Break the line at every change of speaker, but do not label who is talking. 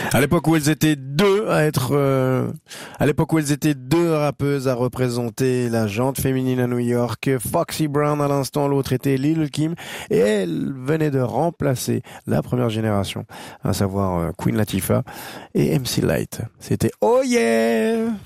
À l'époque où elles étaient deux à être, à l'époque où elles étaient deux rappeuses à représenter la jante féminine à New York, Foxy Brown à l'instant, l'autre était Lil Kim, et elle venait de remplacer la première génération, à savoir Queen Latifah et MC Lyte. C'était Oh Yeah!